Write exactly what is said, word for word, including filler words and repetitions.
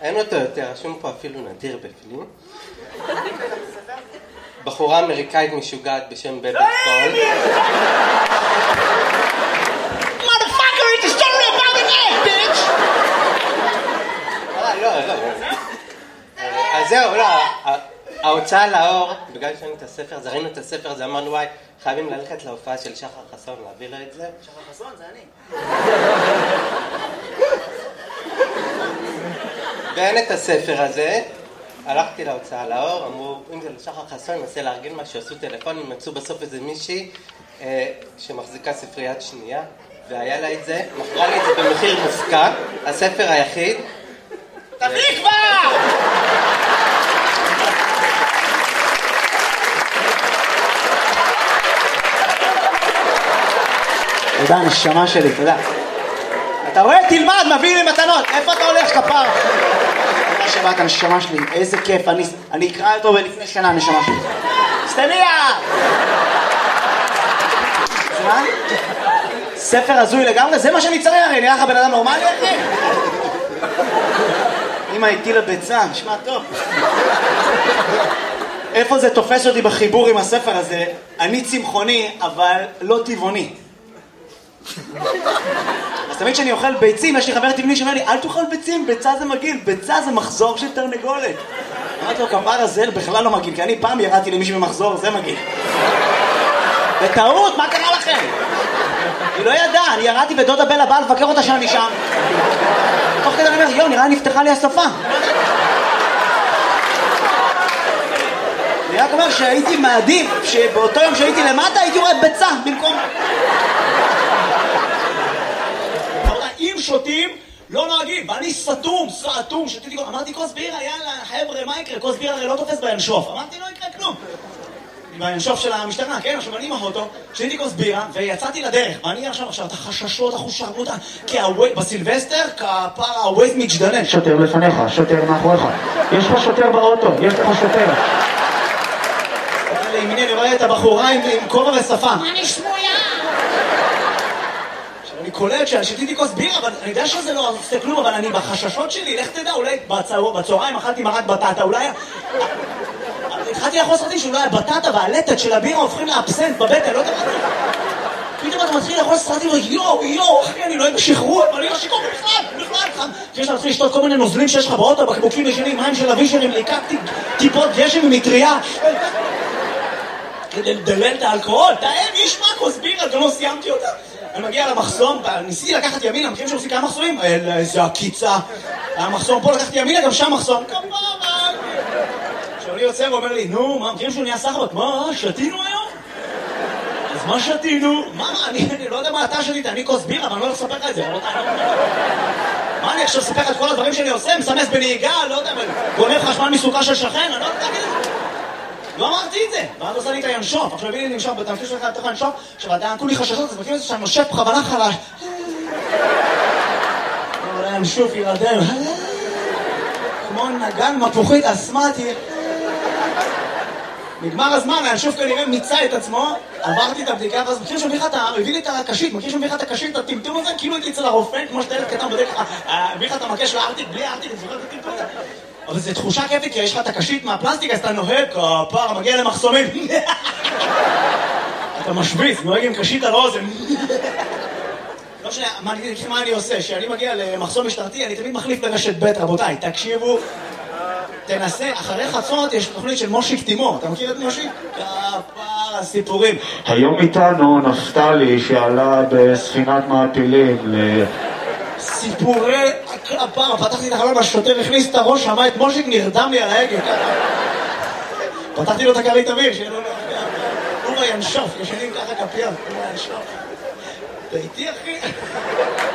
אין אותו יותר, רשום פה אפילו נדיר בפנים. בחורה אמריקאית משוגעת בשם בבי קול. Motherfucker, it's a story about an egg, bitch! אה, לא, לא. אז זהו, לא. ההוצאה לאור, בגלל שראינו את הספר, אז ראינו את הספר, אז אמרנו, וואי, חייבים ללכת להופעה של שחר חסון, להביא לו את זה. שחר חסון, זה אני. ואין את הספר הזה, הלכתי להוצאה לאור, אמרו, אם זה לשחר חסון, ננסה לארגן משהו, עשו טלפונים, מצאו בסוף איזה מישהי אה, שמחזיקה ספריית שנייה, והיה לה את זה, מכרה לי את זה במחיר מופקע, הספר היחיד. תביא כבר! תודה, נשמה שלי, תודה. אתה רואה? תלמד, מביא לי מתנות. איפה אתה הולך, כפר? תודה שבאת, נשמה שלי. איזה כיף. אני, אני אקרא אותו בלפני שנה, נשמה שלי. סטניה! זה מה? ספר הזוי לגמרי? זה מה שאני צריך, הרי נראה לך בן אדם נורמלי, אחי? אמא הטילה ביצה, נשמע טוב. איפה זה תופס אותי בחיבור עם הספר הזה? אני צמחוני, אבל לא טבעוני. אז תמיד כשאני אוכל ביצים, יש לי חבר טבעוני שאומר לי, אל תאכל ביצים, ביצה זה מגעיל, ביצה זה מחזור של תרנגולת. אמרתי לו, כפר הזה בכלל לא מגעיל, כי אני פעם ירדתי למישהו במחזור, זה מגעיל. בטעות, מה קרה לכם? היא לא ידעה, אני ירדתי ודודה בלה באה לבקר אותה שאני שם. תוך כדי אני אומר, יו, נראה נפתחה לי השפה. אני רק אומר שהייתי מעדיף, שבאותו יום שהייתי למטה הייתי רואה ביצה במקום... אם שותים, לא נוהגים, ואני סתום, סתום, שתיתי... אמרתי, כוס בירה, יאללה, חבר'ה, מה יקרה? כוס בירה הרי לא תופס בינשוף. אמרתי, לא יקרה כלום. בינשוף של המשטרה, כן? עכשיו אני עם האוטו, שתיתי כוס בירה, ויצאתי לדרך. ואני עכשיו, עכשיו, את החששות, החושרמותה, כי בסילבסטר, כפר הווייז מתגדנן. שוטר לפניך, שוטר מאחוריך. יש לך שוטר באוטו, יש לך שוטר. לימיני, אני רואה את הבחורה עם כובע ושפה. אני שמויה! אני קולט ששתיתי כוס בירה, אבל אני יודע שזה לא עושה כלום, אבל אני בחששות שלי, לך תדע, אולי בצהריים אכלתי מרק בטטה, אולי... התחלתי לאכול סרטים שאולי הבטטה והלטת של הבירה הופכים לאבסנט בבטן, לא יודע מה. פתאום אתה מתחיל לאכול סרטים ויואו, יואו, אחי, אני לא אוהב שחרור, אבל אני לא שיקור בכלל, בכלל. אחרי שאתה מתחיל לשתות כל מיני נוזלים שיש לך באוטו, בקבוקים ישנים, מים של אבישרים, לקחתי טיפות גשם ומטריה. כדי לדלל את האלכוהול, תאם, יש מה כוס בירה, גם לא סיימתי אותה. אני מגיע למחסום, ניסיתי לקחת ימינה, מכירים שעושים כמה מחסומים? איזה הקיצה. המחסום פה לקחתי ימינה, גם שם מחסום. כפרה! כשאני יוצא ואומר לי, נו, מה, מכירים שהוא נהיה סחבק? מה, שתינו היום? אז מה שתינו? מה, אני לא יודע מה אתה שתית, אני כוס בירה, אבל אני לא הולך לספר לך את זה. מה, אני עכשיו אספר לך את כל הדברים שאני עושה? מסמס בנהיגה, לא יודע, גונב חשמל מסוכה של שכן, אני לא יודע להגיד את זה. לא אמרתי את זה, ואז עושה לי את הינשוף, עכשיו הביא לי לנשוף, בתמשיך שלך לתוך הינשוף, עכשיו אתה כולי חששות, אז מכיר את זה שאני נושף בכוונה חלש. אבל הינשוף ירדם, כמו נגן מפוחית אסמטי. נגמר הזמן, הינשוף כנראה מיצה את עצמו, עברתי את הבדיקה, ואז מכיר שמביא לך את ה... הביא לי את הקשית, מכיר שמביא לך את הקשית, את הטמטום הזה, כאילו הייתי אצל הרופא, כמו שאתה ילד קטן בודק לך, הביא לך את המקש לארטיק, בלי ארטיק, זוכר את הטמטום הזה. אבל זו תחושה כיפית, כי יש לך את הקשית מהפלסטיק, אז אתה נוהג, כפר, מגיע למחסומים. אתה משוויץ, נוהג עם קשית על אוזן. לא משנה, מה אני עושה? כשאני מגיע למחסום משטרתי, אני תמיד מחליף לרשת ב', רבותיי, תקשיבו, תנסה, אחרי חצות יש תוכנית של מושיק תימור, אתה מכיר את מושיק? כפר, הסיפורים. היום איתנו נפתלי שעלה בספינת מעפילים ל... סיפורי הפעם, פתחתי את החלון, השוטר הכניס את הראש, שמע את מושיק, נרדם לי על ההגה. פתחתי לו את הכרית אוויר, שיהיה לו הוא בינשוף, ישנים ככה כפיים, הוא בינשוף. אתה איתי אחי?